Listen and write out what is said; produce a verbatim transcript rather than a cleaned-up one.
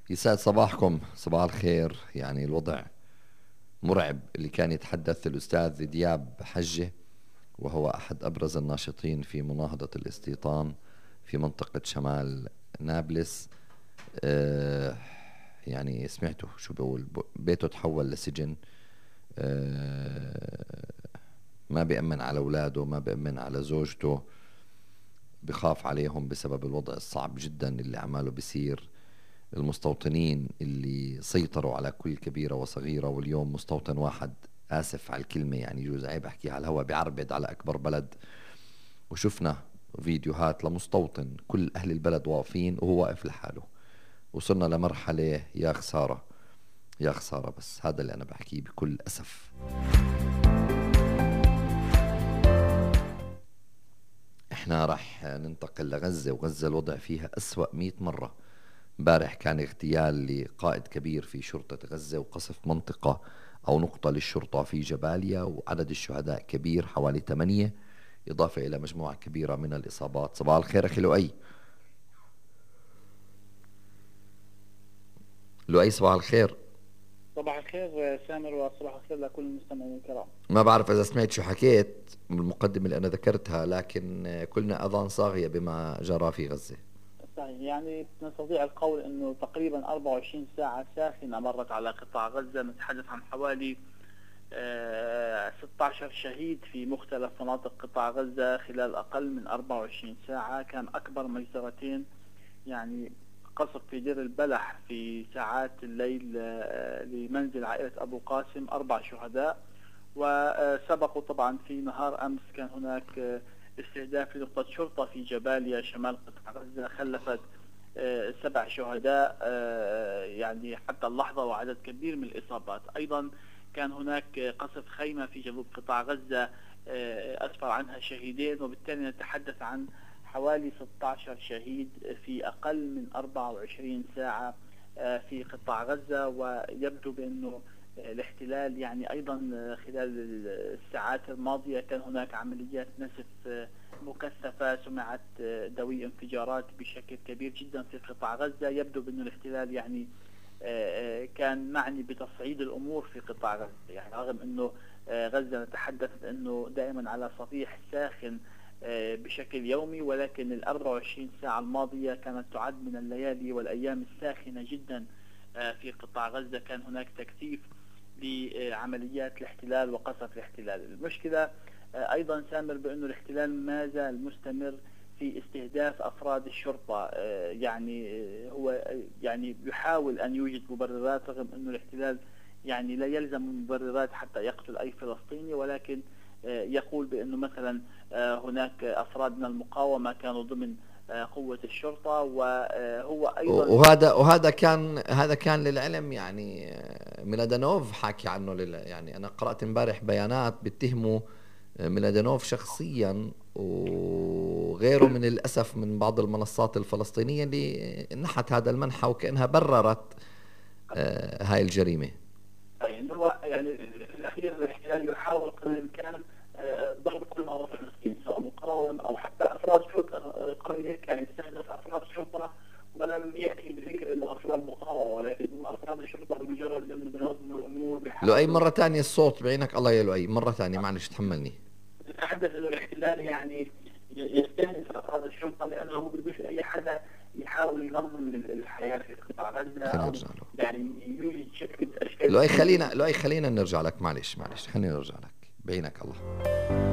يسعد صباحكم، صباح الخير. يعني الوضع مرعب اللي كان يتحدث الأستاذ دياب حجة، وهو أحد أبرز الناشطين في مناهضة الاستيطان في منطقة شمال نابلس. آه يعني سمعته شو بقول، ب- بيته تحول لسجن. آه ما بيأمن على أولاده، ما بيأمن على زوجته، بخاف عليهم بسبب الوضع الصعب جدا اللي عماله بيصير. المستوطنين اللي سيطروا على كل كبيرة وصغيرة، واليوم مستوطن واحد، آسف على الكلمة يعني يجوز عيب أحكيها على الهواء، بيعربد على أكبر بلد. وشفنا فيديوهات لمستوطن كل أهل البلد واقفين وهو واقف لحاله. وصلنا لمرحلة يا خسارة، يا خسارة. بس هذا اللي أنا بحكيه بكل أسف. احنا راح ننتقل لغزة، وغزة الوضع فيها أسوأ مئة مرة. امبارح كان اغتيال لقائد كبير في شرطة غزة وقصف منطقة أو نقطة للشرطة في جباليا، وعدد الشهداء كبير حوالي ثمانية، إضافة إلى مجموعة كبيرة من الإصابات. صباح الخير أخي لؤي. لؤي صباح الخير. صباح الخير سامر، وصباح الخير لكل المستمعين الكرام. ما بعرف إذا سمعت شو حكيت بالمقدمة اللي أنا ذكرتها، لكن كلنا أذان صاغية بما جرى في غزة. صحيح، يعني نستطيع القول انه تقريبا أربعة وعشرين ساعة ساخنة مرت على قطاع غزة. نتحدث عن حوالي آه، ستة عشر شهيد في مختلف مناطق قطاع غزة خلال أقل من أربعة وعشرين ساعة. كان أكبر مجزرتين يعني قصف في دير البلح في ساعات الليل آه، لمنزل عائلة أبو قاسم، أربع شهداء. وسبقوا طبعا في نهار أمس كان هناك آه، استهداف لنقطة شرطة في جباليا شمال قطاع غزة، خلفت آه، سبع شهداء آه، يعني حتى اللحظة، وعدد كبير من الإصابات. أيضا كان هناك قصف خيمة في جنوب قطاع غزة آه، أسفر عنها شهيدين، وبالتالي نتحدث عن حوالي ستة عشر شهيد في أقل من أربعة وعشرين ساعة آه، في قطاع غزة. ويبدو بأنه الاحتلال يعني أيضا خلال الساعات الماضية كان هناك عمليات نسف مكثفة، سمعت دوي انفجارات بشكل كبير جدا في قطاع غزة. يبدو بأن الاحتلال يعني كان معني بتصعيد الأمور في قطاع غزة، يعني رغم أنه غزة نتحدث أنه دائما على صفيح ساخن بشكل يومي، ولكن ال أربعة وعشرين ساعة الماضية كانت تعد من الليالي والأيام الساخنة جدا في قطاع غزة. كان هناك تكثيف لعمليات الاحتلال وقصف الاحتلال. المشكلة أيضا سامر بأنه الاحتلال ما زال مستمر في استهداف أفراد الشرطة، يعني هو يعني يحاول أن يوجد مبررات، رغم أنه الاحتلال يعني لا يلزم مبررات حتى يقتل أي فلسطيني، ولكن يقول بأنه مثلا هناك أفراد من المقاومة كانوا ضمن قوة الشرطة. وهو أيضا وهذا وهذا كان هذا كان للعلم، يعني ميلادانوف حكي عنه لل يعني أنا قرأت امبارح بيانات بيتهموا ميلادانوف شخصيا وغيره من الأسف من بعض المنصات الفلسطينية اللي نحت هذا المنحى وكأنها بررت آه، هاي الجريمة. يعني هو يعني في الأخير الاحتلال يحاول قدر الإمكان آه، ضرب كل ما فلسطين، سواء مقاوم أو حتى أفراد شرطة. آه، قبل هيك يعني استهدف أفراد شرطة ولم يأتي بذكر إلا أفراد مقاومة، ولكن أفراد الشرطة بمجرد أنه بنظم الأمور لؤي بيحاولوا. مرة تانية الصوت بعينك الله يا لؤي، مرة تانية معلش تحملني. نتحدث انه الاحتلال يعني يستهدف افراد الشرطه لانه ما بدوش اي حدا يحاول ينظم الحياه في قطاع غزه، خلينا او نرجع له. يعني يوجد شكل اشكال لؤي جديده. خلينا لؤي خلينا نرجع لك، معلش معلش خلينا نرجع لك بعينك الله.